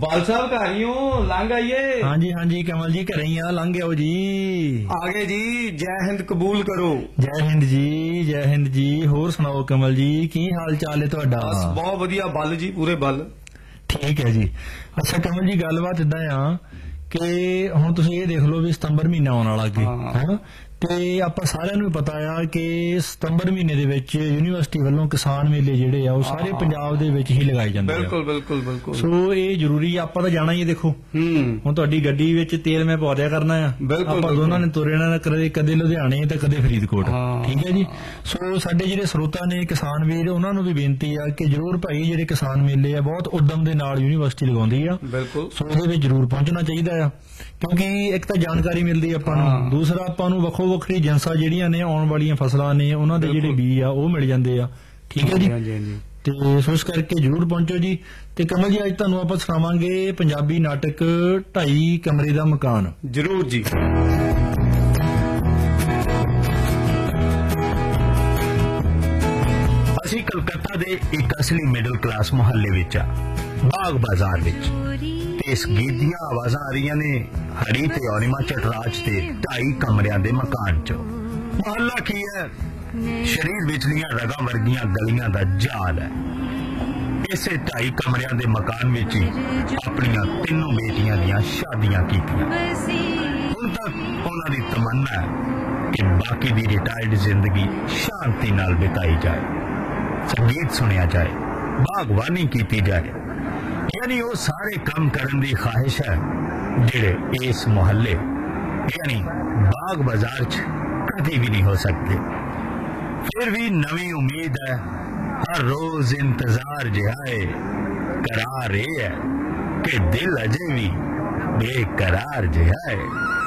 बाल साहब घर ही हो, लंघ आइए। हाँ जी कमल जी घर ही लंघ आओ जी। आगे जी, जय हिंद कबूल करो। जय हिंद जी। होर सुनाओ कमल जी, की हाल चाल है तुहाडा? बस बहुत वधिया, बल जी पूरे बल। ठीक है जी। अच्छा कमल जी, गलबात इदा आ कि हुण तुसीं ये देख लो भी सितंबर महीना आउण वाला अगे है ना, ਤੇ ਆਪਾਂ ਸਾਰਿਆਂ ਨੂੰ ਪਤਾ ਆ ਕਿ ਸਤੰਬਰ ਮਹੀਨੇ ਦੇ ਵਿੱਚ ਯੂਨੀਵਰਸਿਟੀ ਵੱਲੋਂ ਕਿਸਾਨ ਮੇਲੇ ਜਿਹੜੇ ਆ ਉਹ ਸਾਰੇ ਪੰਜਾਬ ਦੇ ਵਿੱਚ ਹੀ ਲਗਾਏ ਜਾਂਦੇ ਆ। ਬਿਲਕੁਲ। ਸੋ ਇਹ ਜ਼ਰੂਰੀ ਆ, ਆਪਾਂ ਤਾਂ ਜਾਣਾ ਹੀ ਹੈ। ਦੇਖੋ ਹੁਣ ਤੁਹਾਡੀ ਗੱਡੀ ਵਿੱਚ ਤੇਲ ਮੈਂ ਪਾ ਦਿਆ ਕਰਨਾ ਆ, ਆਪਾਂ ਦੋਨਾਂ ਨੇ ਤੁਰੇ ਨਾ, ਕਦੇ ਲੁਧਿਆਣੇ ਤੇ ਕਦੇ ਫਰੀਦਕੋਟ। ਠੀਕ ਹੈ ਜੀ। ਸੋ ਸਾਡੇ ਜਿਹੜੇ ਸਰੋਤਾ ਨੇ ਕਿਸਾਨ ਵੀਰ, ਉਹਨਾਂ ਨੂੰ ਵੀ ਬੇਨਤੀ ਆ ਕਿ ਜ਼ਰੂਰ ਭਾਈ ਜਿਹੜੇ ਕਿਸਾਨ ਮੇਲੇ ਆ ਬਹੁਤ ਉਦਮ ਦੇ ਨਾਲ ਯੂਨੀਵਰਸਿਟੀ ਲਗਾਉਂਦੀ ਆ। ਸੋ ਉਹਦੇ ਵਿੱਚ ਜ਼ਰੂਰ ਪਹੁੰਚਣਾ ਚਾਹੀਦਾ ਆ, ਕਿਉਂਕਿ ਇੱਕ ਤਾਂ ਜਾਣਕਾਰੀ ਮਿਲਦੀ ਆਪਾਂ ਨੂੰ, ਦੂਸਰਾ ਆਪਾਂ ਨੂੰ ਵੱਖੋ ਵੱਖਰੀ ਜਿੰਸਾਂ ਜਿਹੜੀਆਂ ਨੇ ਆਉਣ ਵਾਲੀਆਂ ਫਸਲਾਂ ਨੇ ਉਹਨਾਂ ਦੇ ਜਿਹੜੇ ਬੀਜ ਆ ਉਹ ਮਿਲ ਜਾਂਦੇ ਆ। ਠੀਕ ਹੈ ਜੀ। ਤੇ ਸੋ ਇਸ ਕਰਕੇ ਜਰੂਰ ਪਹੁੰਚੋ ਜੀ। ਤੇ ਕਮਲ ਜੀ, ਅੱਜ ਤੁਹਾਨੂੰ ਆਪਾਂ ਸੁਣਾਵਾਂਗੇ ਪੰਜਾਬੀ ਨਾਟਕ 2.5 ਕਮਰੇ ਦਾ ਮਕਾਨ। ਜਰੂਰ ਜੀ। ਅਸੀਂ ਕਲਕੱਤਾ ਦੇ ਇੱਕ ਅਸਲੀ ਮਿਡਲ ਕਲਾਸ ਮੁਹੱਲੇ ਵਿੱਚ ਆ, ਬਾਗ ਬਾਜ਼ਾਰ ਵਿੱਚ। ਤੇ ਇਸ ਗੀਤ ਦੀਆਂ ਆਵਾਜ਼ਾਂ ਆ ਰਹੀਆਂ ਨੇ ਹਰੀ ਤੇ ਔਰਿਮਾ ਚਟਰਾਜ ਦੇ 2.5 ਕਮਰਿਆਂ ਦੇ ਮਕਾਨ ਚੋਂ। ਮੁਹੱਲਾ ਕੀ ਹੈ? ਸਰੀਰ ਵਿਚਲੀਆਂ ਰਗਾਂ ਵਰਗੀਆਂ ਗਲੀਆਂ ਦਾ ਜਾਲ ਹੈ। ਇਸੇ 2.5 ਕਮਰਿਆਂ ਦੇ ਮਕਾਨ ਵਿੱਚ ਹੀ ਆਪਣੀਆਂ 3 ਬੇਟੀਆਂ ਦੀਆਂ ਸ਼ਾਦੀਆਂ ਕੀਤੀਆਂ। ਹੁਣ ਤੱਕ ਉਹਨਾਂ ਦੀ ਤਮੰਨਾ ਹੈ ਕਿ ਬਾਕੀ ਦੀ ਰਿਟਾਇਰਡ ਜ਼ਿੰਦਗੀ ਸ਼ਾਂਤੀ ਨਾਲ ਬਿਤਾਈ ਜਾਏ, ਸੰਗੀਤ ਸੁਣਿਆ ਜਾਏ, ਬਾਗਵਾਨੀ ਕੀਤੀ ਜਾਏ। यानी वो सारे काम करने की ख्वाहिश है जेड़े इस मोहल्ले यानी बाग बाजार च कभी भी नहीं हो सकते। फिर भी नवी उम्मीद है, हर रोज इंतजार जिहाए करार ये है कि दिल अजे भी बेकरार जिहाए।